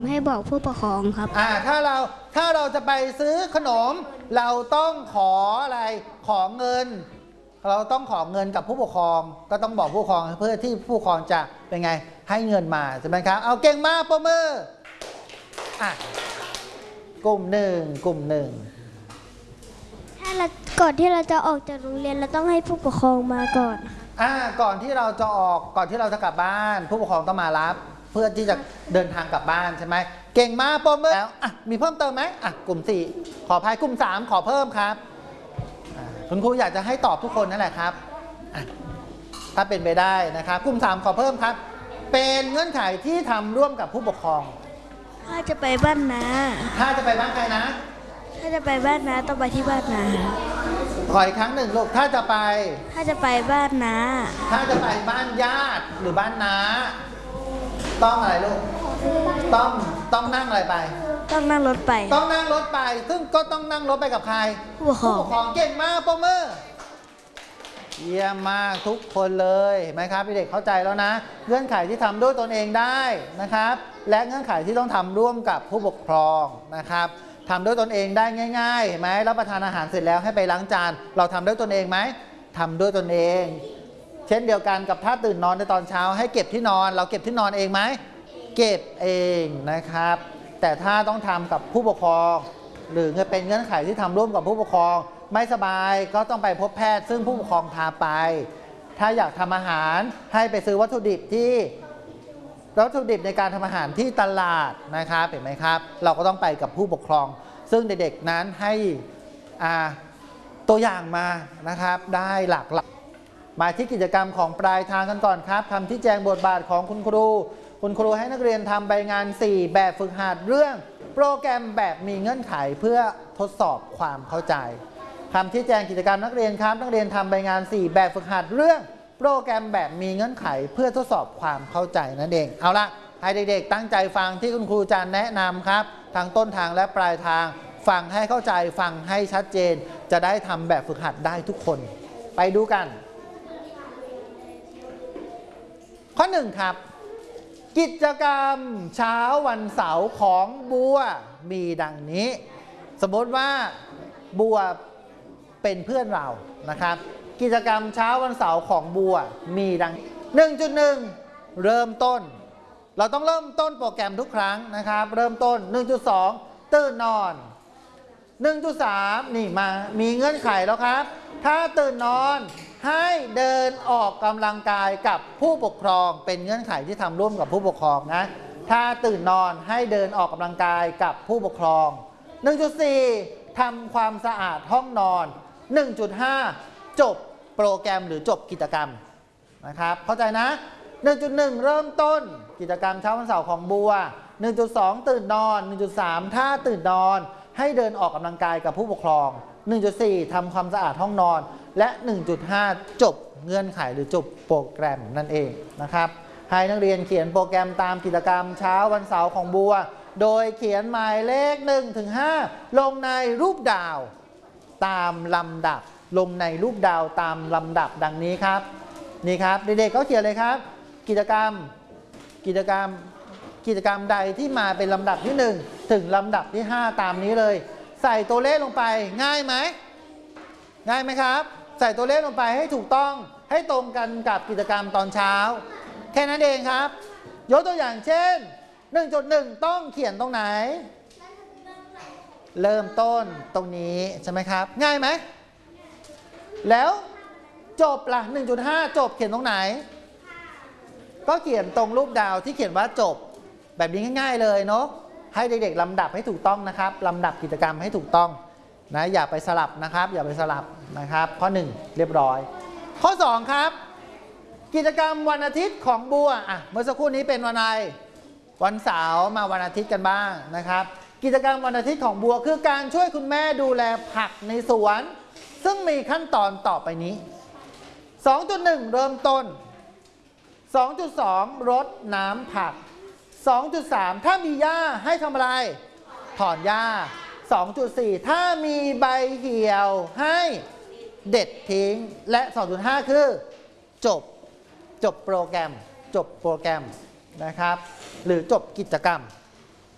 ให้บอกผู้ปกครองครับถ้าเราจะไปซื้อขนมเราต้องขออะไรขอเงินเราต้องขอเงินกับผู้ปกครองก็ต้องบอกผู้ปกครองเพื่อที่ผู้ปกครองจะเป็นไงให้เงินมาใช่ไหมครับเอาเก่งมากปรบมือกลุ่มหนึ่งถ้าเราก่อนที่เราจะออกจากโรงเรียนเราต้องให้ผู้ปกครองมาก่อนก่อนที่เราจะออกก่อนที่เราจะกลับบ้านผู้ปกครองต้องมารับเพื่อที่จะเดินทางกลับบ้านใช่ไหมเก่งมากปรบมือแล้วมีเพิ่มเติมไหมกลุ่ม4ขออภัยกลุ่ม3ขอเพิ่มครับคุณครูอยากจะให้ตอบทุกคนนั่นแหละครับถ้าเป็นไปได้นะครับกลุ่ม3ขอเพิ่มครับเป็นเงื่อนไขที่ทำร่วมกับผู้ปกครองถ้าจะไปบ้านนาถ้าจะไปบ้านใครนะถ้าจะไปบ้านนาต้องไปที่บ้านนาขออีกครั้งหนึ่งลูกถ้าจะไปบ้านนาถ้าจะไปบ้านญาติหรือบ้านน้าต้องอะไรลูกต้องนั่งอะไรไปต้องนั่งรถไปซึ่งก็ต้องนั่งรถไปกับใครผู้ปกครองเก่งมากปรบมือเยี่ยมมากทุกคนเลยไหมครับเด็กเข้าใจแล้วนะเงื่อนไขที่ทำด้วยตนเองได้นะครับและเงื่อนไขที่ต้องทำร่วมกับผู้ปกครองนะครับทำด้วยตนเองได้ง่ายๆเห็นไหมรับประทานอาหารเสร็จแล้วให้ไปล้างจานเราทำด้วยตนเองไหมทำด้วยตนเองเช่นเดียวกันกับถ้าตื่นนอนในตอนเช้าให้เก็บที่นอนเราเก็บที่นอนเองไหมเก็บเองนะครับแต่ถ้าต้องทำกับผู้ปกครองหรือเป็นเงื่อนไขที่ทำร่วมกับผู้ปกครองไม่สบายก็ต้องไปพบแพทย์ซึ่งผู้ปกครองพาไปถ้าอยากทำอาหารให้ไปซื้อวัตถุดิบในการทำอาหารที่ตลาดนะครับเห็นไหมครับเราก็ต้องไปกับผู้ปกครองซึ่งเด็กๆนั้นให้ตัวอย่างมานะครับได้หลากหลายมาที่กิจกรรมของปลายทางกันก่อนครับคำที่แจงบทบาทของคุณครูให้นักเรียนทำใบงาน4แบบฝึกหัดเรื่องโปรแกรมแบบมีเงื่อนไขเพื่อทดสอบความเข้าใจคำที่แจงกิจกรรมนักเรียนครับนักเรียนทำใบงาน4แบบฝึกหัดเรื่องโปรแกรมแบบมีเงื่อนไขเพื่อทดสอบความเข้าใจนั่นเองเอาละให้เด็กๆตั้งใจฟังที่คุณครูจะแนะนำครับทางต้นทางและปลายทางฟังให้เข้าใจฟังให้ชัดเจนจะได้ทำแบบฝึกหัดได้ทุกคนไปดูกันข้อ1ครับกิจกรรมเช้าวันเสาร์ของบัวมีดังนี้สมมติว่าบัวเป็นเพื่อนเรานะครับกิจกรรมเช้าวันเสาร์ของบัวมีดัง 1.1 เริ่มต้นเราต้องเริ่มต้นโปรแกรมทุกครั้งนะครับเริ่มต้น 1.2 ตื่นนอน 1.3 นี่มามีเงื่อนไขแล้วครับถ้าตื่นนอนให้เดินออกกำลังกายกับผู้ปกครองเป็นเงื่อนไขที่ทำร่วมกับผู้ปกครองนะถ้าตื่นนอนให้เดินออกกำลังกายกับผู้ปกครอง 1.4 ทำความสะอาดห้องนอน 1.5 จบโปรแกรมหรือจบกิจกรรมนะครับเข้าใจนะ 1.1 เริ่มต้นกิจกรรมเช้าวันเสาร์ของบัว 1.2 ตื่นนอน 1.3 ถ้าตื่นนอนให้เดินออกกำลังกายกับผู้ปกครอง 1.4 ทำความสะอาดห้องนอนและ 1.5 จบเงื่อนไขหรือจบโปรแกรมนั่นเองนะครับให้นักเรียนเขียนโปรแกรมตามกิจกรรมเช้าวันเสาร์ของบัวโดยเขียนหมายเลข 1-5 ลงในรูปดาวตามลำดับดังนี้ครับนี่ครับเด็กๆก็เขียนเลยครับกิจกรรมใดที่มาเป็นลำดับที่1ถึงลำดับที่5ตามนี้เลยใส่ตัวเลขลงไปง่ายไหมครับใส่ตัวเลขลงไปให้ถูกต้องให้ตรงกันกับกิจกรรมตอนเช้าแค่นั้นเองครับยกตัวอย่างเช่น 1.1 ต้องเขียนตรงไหนเริ่มต้นตรงนี้ใช่ไหมครับง่ายไหมแล้วจบล่ะ 1.5 จบเขียนตรงไหนก็เขียนตรงรูปดาวที่เขียนว่าจบแบบนี้ง่ายๆเลยเนาะให้เด็กๆลำดับให้ถูกต้องนะครับลำดับกิจกรรมให้ถูกต้องนะอย่าไปสลับนะครับข้อ1เรียบร้อยข้อ2ครับกิจกรรมวันอาทิตย์ของบัวเมื่อสักครู่นี้เป็นวันอะไรวันเสาร์มาวันอาทิตย์กันบ้างนะครับกิจกรรมวันอาทิตย์ของบัวคือการช่วยคุณแม่ดูแลผักในสวนซึ่งมีขั้นตอนต่อไปนี้ 2.1 เริ่มต้น 2.2 รดน้ำผัก 2.3 ถ้ามีหญ้าให้ทำอะไรถอนหญ้า 2.4 ถ้ามีใบเหี่ยวให้เด็ดทิ้งและ 2.5 คือจบโปรแกรมนะครับหรือจบกิจกรรม